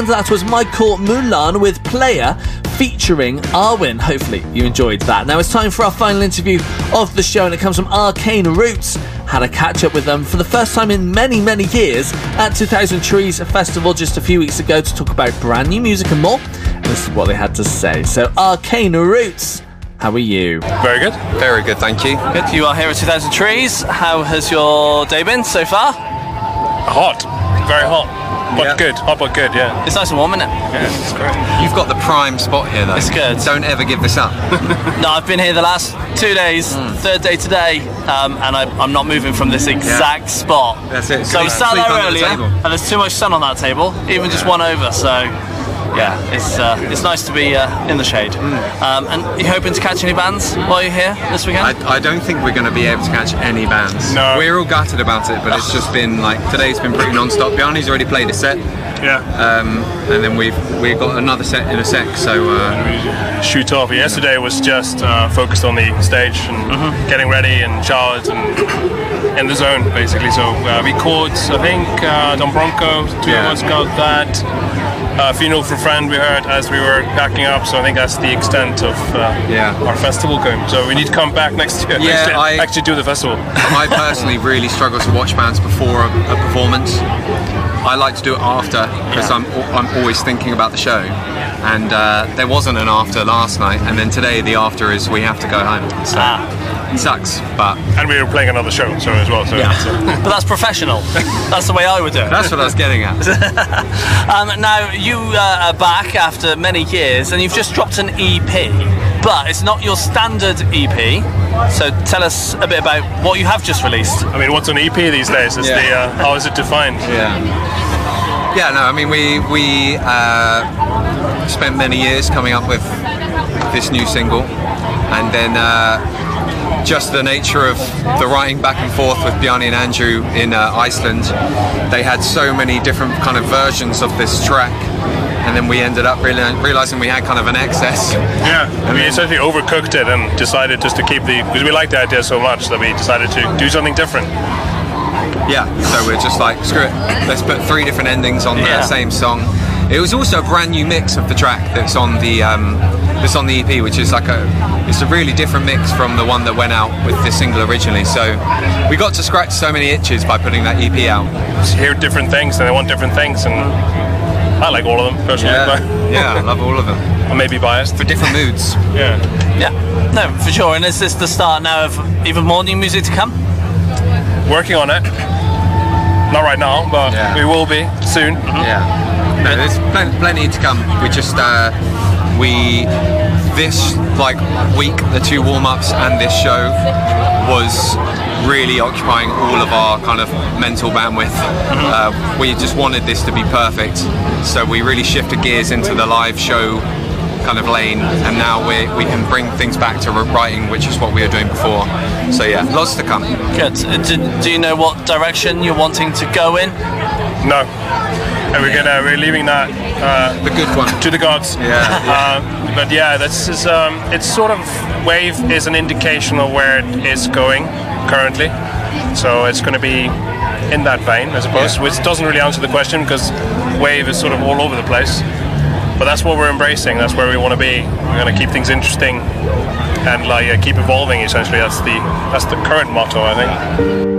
That was Michael Mulan with Player featuring Arwen. Hopefully you enjoyed that. Now it's time for our final interview of the show, and it comes from Arcane Roots. Had a catch up with them for the first time in many years at 2000 Trees Festival just a few weeks ago to talk about brand new music and more. And this is what they had to say. So Arcane Roots, how are you? Very good. Very good, thank you. Good. You are here at 2000 Trees. How has your day been so far? Hot. Very hot. But good. Hot but good, yeah. It's nice and warm, isn't it? Yeah, it's great. You've got the prime spot here, though. It's good. Don't ever give this up. No, I've been here the last 2 days, third day today, and I'm not moving from this exact spot. That's it. So we sat there earlier, and there's too much sun on that table, even just one over, so yeah, it's nice to be in the shade. And you hoping to catch any bands while you're here this weekend? I don't think we're going to be able to catch any bands. No. We're all gutted about it, but it's just been like, today's been pretty non-stop. Bjarne's already played a set. Yeah. And then we've got another set in a sec, so we shoot off. Yesterday was just focused on the stage and getting ready and showered and in the zone, basically. So we caught, I think, Don Bronco, two of us got that. Funeral for a Friend we heard as we were packing up, so I think that's the extent of our festival going. So we need to come back next year. Actually do the festival. I personally really struggle to watch bands before a performance. I like to do it after because I'm always thinking about the show. And there wasn't an after last night, and then today the after is we have to go home. So it sucks, but and we were playing another show, so as well. So but that's professional. That's the way I would do it. That's what I was getting at. Now you are back after many years, and you've just dropped an EP, but it's not your standard EP. So tell us a bit about what you have just released. I mean, what's an EP these days? Is how is it defined? Yeah, no, I mean, we spent many years coming up with this new single, and then just the nature of the writing back and forth with Bjarne and Andrew in Iceland, they had so many different kind of versions of this track, and then we ended up realizing we had kind of an excess. Yeah, we essentially overcooked it and decided just to keep because we liked the idea so much that we decided to do something different. Yeah, so we're just like, screw it, let's put 3 different endings on the same song. It was also a brand new mix of the track that's on the EP, which is like it's a really different mix from the one that went out with this single originally. So we got to scratch so many itches by putting that EP out. Just hear different things, and they want different things, and I like all of them personally. Yeah, I love all of them. I may be biased for different moods. Yeah, no, for sure. And is this the start now of even more new music to come? Working on it. Not right now, but we will be soon. No, there's plenty to come. We just this week, the 2 warm-ups and this show was really occupying all of our kind of mental bandwidth. We just wanted this to be perfect, so we really shifted gears into the live show kind of lane, and now we can bring things back to writing, which is what we were doing before. So yeah, lots to come. Good. Do you know what direction you're wanting to go in? No. And we're leaving that the good one to the gods. But yeah, this is it's sort of Wave is an indication of where it is going currently. So it's going to be in that vein, I suppose, which doesn't really answer the question because Wave is sort of all over the place. But that's what we're embracing. That's where we want to be. We're going to keep things interesting and keep evolving. Essentially, that's the current motto, I think.